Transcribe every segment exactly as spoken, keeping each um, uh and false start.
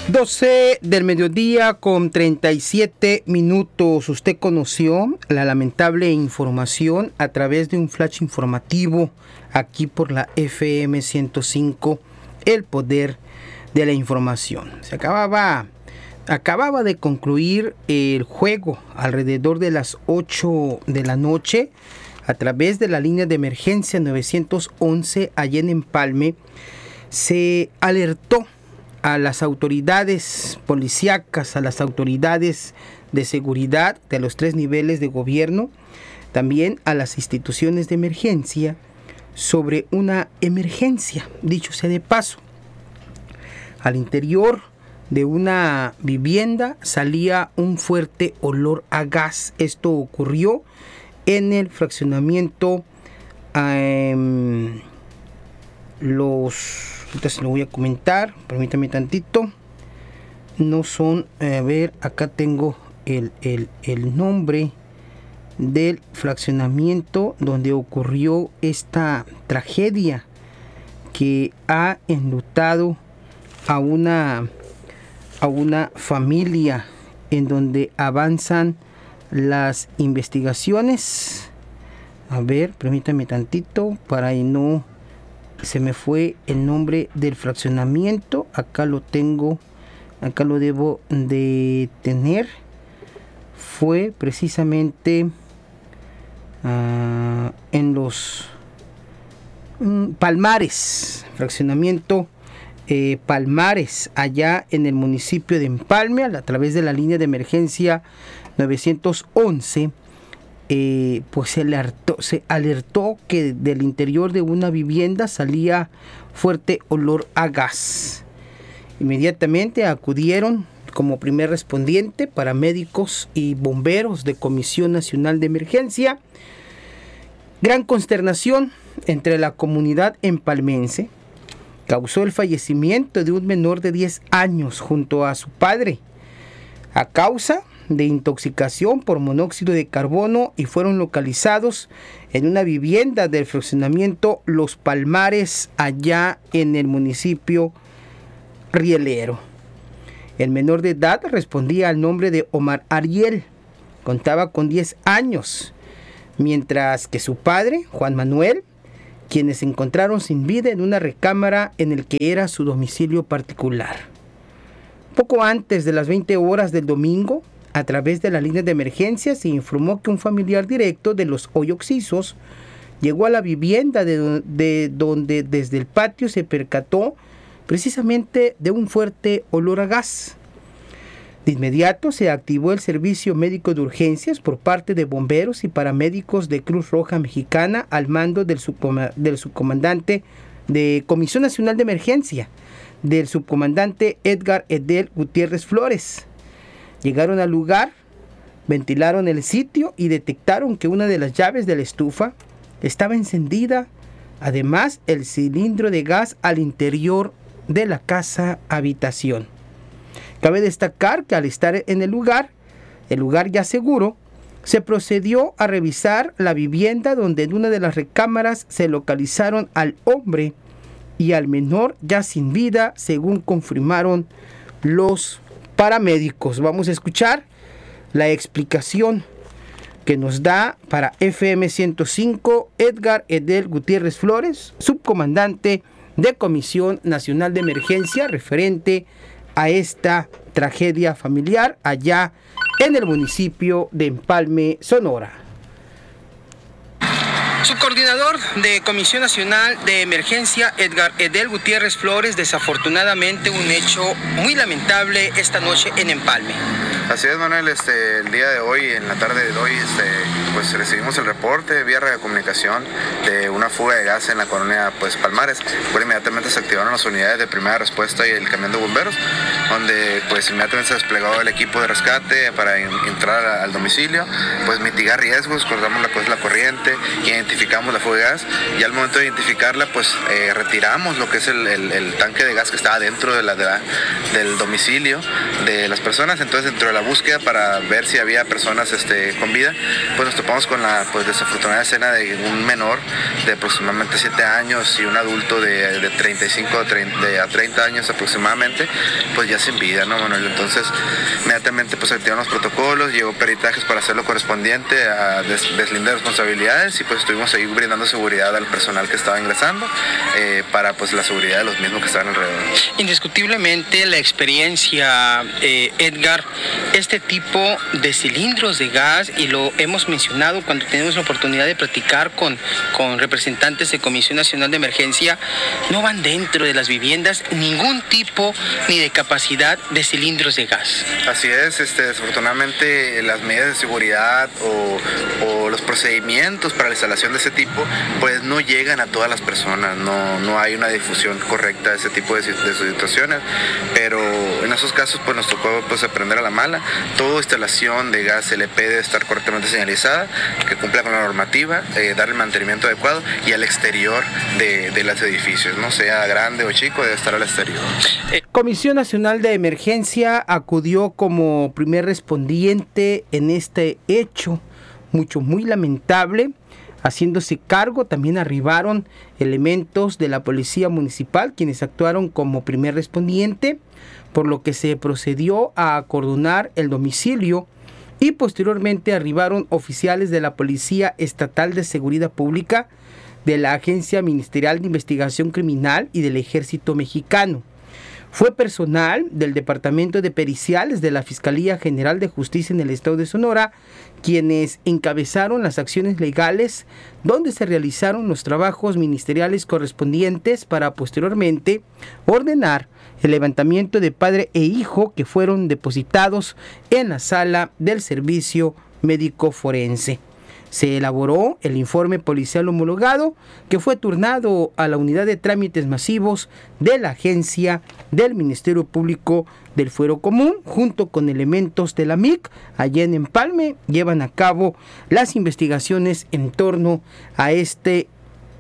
doce del mediodía con treinta y siete minutos. Usted conoció la lamentable información a través de un flash informativo aquí por la F M ciento cinco, el poder de la información. Se acababa, acababa de concluir el juego alrededor de las ocho de la noche a través de la línea de emergencia nueve once allá en Empalme. Se alertó a las autoridades policíacas, a las autoridades de seguridad de los tres niveles de gobierno, también a las instituciones de emergencia sobre una emergencia, dicho sea de paso. Al interior de una vivienda salía un fuerte olor a gas. Esto ocurrió en el fraccionamiento um, los... Ahorita se lo voy a comentar, permítame tantito. No son, a ver, acá tengo el, el, el nombre del fraccionamiento donde ocurrió esta tragedia que ha enlutado a una, a una familia, en donde avanzan las investigaciones. A ver, permítame tantito para no... Se me fue el nombre del fraccionamiento. Acá lo tengo. Acá lo debo de tener. Fue precisamente uh, en los um, Palmares. Fraccionamiento eh, Palmares. Allá en el municipio de Empalme. A través de la línea de emergencia nueve once. Eh, pues se alertó, se alertó que del interior de una vivienda salía fuerte olor a gas. Inmediatamente acudieron como primer respondiente paramédicos y bomberos de Comisión Nacional de Emergencia. Gran consternación entre la comunidad empalmense causó el fallecimiento de un menor de diez años junto a su padre a causa de intoxicación por monóxido de carbono, y fueron localizados en una vivienda del fraccionamiento Los Palmares, allá en el municipio rielero. El menor de edad respondía al nombre de Omar Ariel, contaba con diez años, mientras que su padre, Juan Manuel, quienes se encontraron sin vida en una recámara en el que era su domicilio particular. Poco antes de las veinte horas del domingo, a través de la línea de emergencia se informó que un familiar directo de los Hoyoxisos llegó a la vivienda de, de donde desde el patio se percató precisamente de un fuerte olor a gas. De inmediato se activó el servicio médico de urgencias por parte de bomberos y paramédicos de Cruz Roja Mexicana al mando del, subcom- del subcomandante de Comisión Nacional de Emergencia, del subcomandante Edgar Edel Gutiérrez Flores. Llegaron al lugar, ventilaron el sitio y detectaron que una de las llaves de la estufa estaba encendida. Además, el cilindro de gas al interior de la casa habitación. Cabe destacar que al estar en el lugar, el lugar ya seguro, se procedió a revisar la vivienda, donde en una de las recámaras se localizaron al hombre y al menor ya sin vida, según confirmaron los paramédicos. Vamos a escuchar la explicación que nos da para F M ciento cinco Edgar Edel Gutiérrez Flores, subcomandante de Comisión Nacional de Emergencia, referente a esta tragedia familiar allá en el municipio de Empalme, Sonora. Subcoordinador de Comisión Nacional de Emergencia, Edgar Edel Gutiérrez Flores, desafortunadamente un hecho muy lamentable esta noche en Empalme. Así es, Manuel, este, el día de hoy, en la tarde de hoy, este, pues recibimos el reporte vía radiocomunicación de una fuga de gas en la colonia pues, Palmares. Pues inmediatamente se activaron las unidades de primera respuesta y el camión de bomberos, donde pues inmediatamente se desplegó el equipo de rescate para in- entrar a, al domicilio, pues mitigar riesgos, cortamos la, pues, la corriente, identificamos la fuga de gas, y al momento de identificarla, pues eh, retiramos lo que es el, el, el tanque de gas que estaba dentro de la, de la, del domicilio de las personas. Entonces, dentro de la búsqueda para ver si había personas este, con vida, pues nos topamos con la pues, desafortunada escena de un menor de aproximadamente siete años y un adulto de, de treinta y cinco a treinta años aproximadamente, pues ya ya sin vida, ¿no, Manuel? Entonces, inmediatamente pues activaron los protocolos, llegó peritajes para hacer lo correspondiente a des- deslindar responsabilidades y pues estuvimos ahí brindando seguridad al personal que estaba ingresando eh, para pues la seguridad de los mismos que estaban alrededor. Indiscutiblemente la experiencia, eh, Edgar, este tipo de cilindros de gas, y lo hemos mencionado cuando tenemos la oportunidad de platicar con, con representantes de Comisión Nacional de Emergencia, no van dentro de las viviendas ningún tipo ni de capacidad de cilindros de gas. Así es, este, desafortunadamente las medidas de seguridad o, o los procedimientos para la instalación de ese tipo pues no llegan a todas las personas, no, no hay una difusión correcta de ese tipo de, de situaciones, pero en esos casos pues nos tocó pues aprender a la mala. Toda instalación de gas L P debe estar correctamente señalizada, que cumpla con la normativa, eh, dar el mantenimiento adecuado y al exterior de, de los edificios, no sea grande o chico, debe estar al exterior. Comisión Nacional de Emergencia acudió como primer respondiente en este hecho, mucho muy lamentable. Haciéndose cargo, también arribaron elementos de la Policía Municipal, quienes actuaron como primer respondiente, por lo que se procedió a acordonar el domicilio y posteriormente arribaron oficiales de la Policía Estatal de Seguridad Pública, de la Agencia Ministerial de Investigación Criminal y del Ejército Mexicano. Fue personal del Departamento de Periciales de la Fiscalía General de Justicia en el Estado de Sonora quienes encabezaron las acciones legales donde se realizaron los trabajos ministeriales correspondientes para posteriormente ordenar el levantamiento de padre e hijo que fueron depositados en la sala del servicio médico forense. Se elaboró el informe policial homologado que fue turnado a la unidad de trámites masivos de la agencia del Ministerio Público del Fuero Común, junto con elementos de la M I C, allá en Empalme, llevan a cabo las investigaciones en torno a este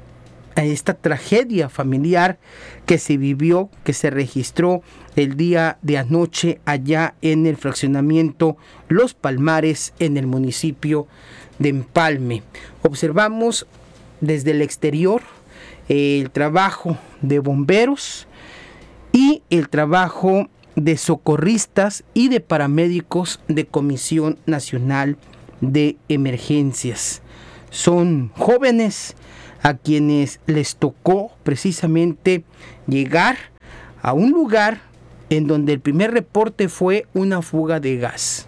a esta tragedia familiar que se vivió, que se registró el día de anoche allá en el fraccionamiento Los Palmares, en el municipio de Empalme. Observamos desde el exterior el trabajo de bomberos y el trabajo de socorristas y de paramédicos de Comisión Nacional de Emergencias. Son jóvenes a quienes les tocó precisamente llegar a un lugar en donde el primer reporte fue una fuga de gas.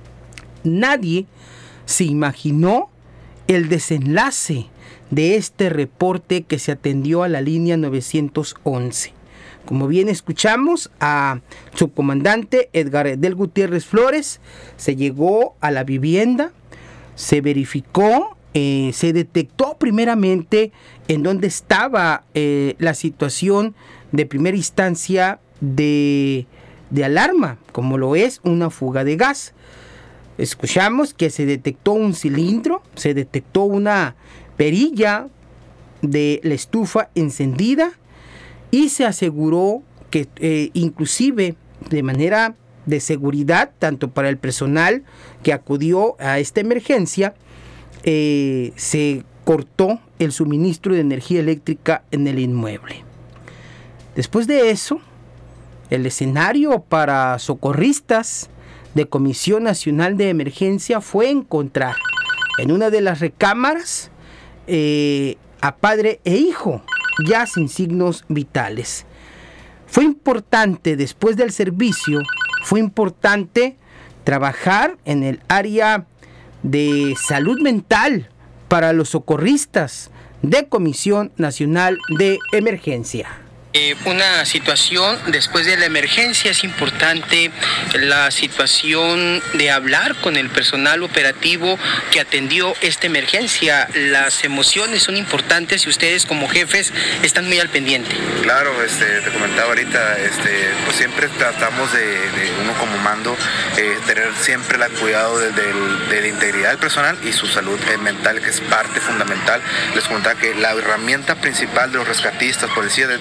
Nadie se imaginó el desenlace de este reporte que se atendió a la línea nueve once. Como bien escuchamos a subcomandante Edgar del Gutiérrez Flores, se llegó a la vivienda, se verificó, eh, se detectó primeramente en dónde estaba eh, la situación de primera instancia de, de alarma, como lo es una fuga de gas. Escuchamos que se detectó un cilindro, se detectó una perilla de la estufa encendida y se aseguró que eh, inclusive de manera de seguridad, tanto para el personal que acudió a esta emergencia, eh, se cortó el suministro de energía eléctrica en el inmueble. Después de eso, el escenario para socorristas de Comisión Nacional de Emergencia fue encontrar en una de las recámaras eh, a padre e hijo ya sin signos vitales. Fue importante después del servicio, fue importante trabajar en el área de salud mental para los socorristas de Comisión Nacional de Emergencia. Eh, una situación después de la emergencia es importante la situación de hablar con el personal operativo que atendió esta emergencia. Las emociones son importantes y ustedes como jefes están muy al pendiente. Claro, este, te comentaba ahorita, este, pues siempre tratamos de, de uno como mando eh, tener siempre el cuidado de, de, de la integridad del personal y su salud mental, que es parte fundamental. Les comentaba que la herramienta principal de los rescatistas, policías, de, de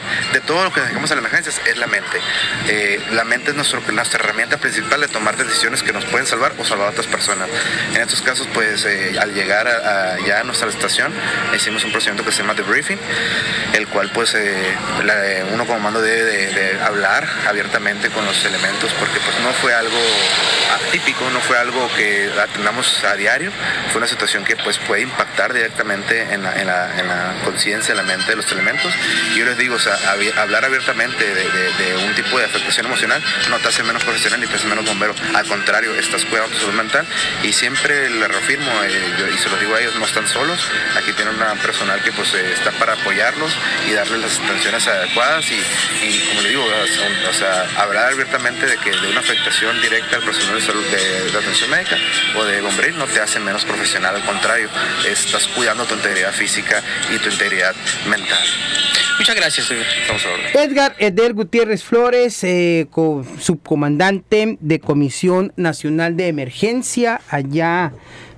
todo lo que necesitamos en las emergencias es la mente. Eh, la mente es nuestro, nuestra herramienta principal de tomar decisiones que nos pueden salvar o salvar a otras personas. En estos casos, pues eh, al llegar a, a, ya a nuestra estación, hicimos un procedimiento que se llama debriefing, el cual pues eh, la, uno como mando debe de, de hablar abiertamente con los elementos, porque pues no fue algo atípico, no fue algo que atendamos a diario, fue una situación que pues puede impactar directamente en la, en la, en la conciencia, en la mente de los elementos. Y yo les digo, o sea, hab- hablar abiertamente de, de, de un tipo de afectación emocional no te hace menos profesional ni te hace menos bombero, al contrario, estás cuidando tu salud mental. Y siempre les reafirmo, eh, yo, y se lo digo a ellos, no están solos, aquí tienen una personal que pues eh, está para apoyarlos y darles las atenciones adecuadas y, y como le digo, o, o sea, hablar abiertamente de que de una afectación directa al personal de salud, de, de atención médica o de bomberil no te hace menos profesional, al contrario, estás cuidando tu integridad física y tu integridad mental. Muchas gracias, Edgar. Estamos a orden. Edgar Edel Gutiérrez Flores, eh, co- subcomandante de Comisión Nacional de Emergencia allá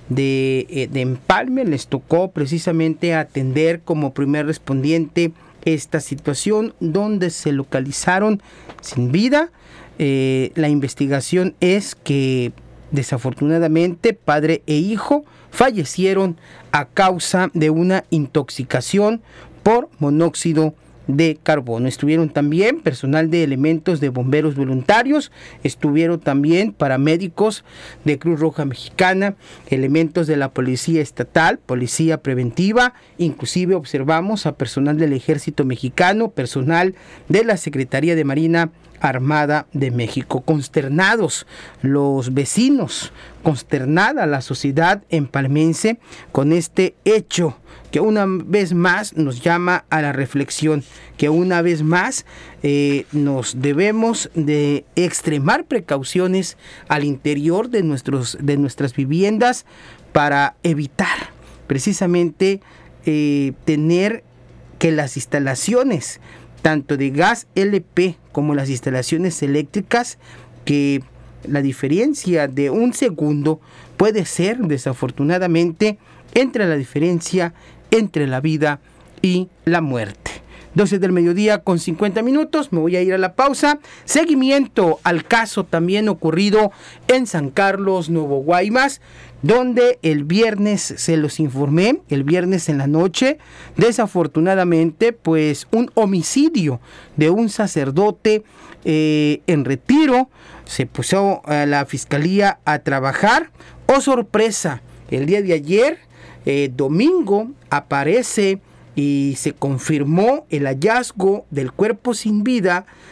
de, eh, de Empalme, les tocó precisamente atender como primer respondiente esta situación donde se localizaron sin vida. Eh, la investigación es que desafortunadamente padre e hijo fallecieron a causa de una intoxicación por monóxido de carbono. Estuvieron también personal de elementos de bomberos voluntarios, estuvieron también paramédicos de Cruz Roja Mexicana, elementos de la Policía Estatal, Policía Preventiva, inclusive observamos a personal del Ejército Mexicano, personal de la Secretaría de Marina Armada de México. Consternados los vecinos, consternada la sociedad empalmense con este hecho que una vez más nos llama a la reflexión, que una vez más eh, nos debemos de extremar precauciones al interior de, nuestros, de nuestras viviendas para evitar precisamente eh, tener que las instalaciones tanto de gas L P como las instalaciones eléctricas, que la diferencia de un segundo puede ser desafortunadamente entre la diferencia entre la vida y la muerte. doce del mediodía con cincuenta minutos, me voy a ir a la pausa. Seguimiento al caso también ocurrido en San Carlos, Nuevo Guaymas, donde el viernes se los informé, el viernes en la noche, desafortunadamente, pues un homicidio de un sacerdote eh, en retiro. Se puso a la fiscalía a trabajar. Oh, sorpresa, el día de ayer, eh, domingo, aparece y se confirmó el hallazgo del cuerpo sin vida